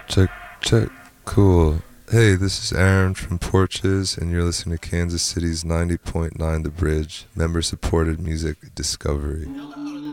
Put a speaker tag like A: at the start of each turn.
A: Check, check. Cool. Hey, this is Aaron from Porches, and you're listening to Kansas City's 90.9 The Bridge, member supported music discovery.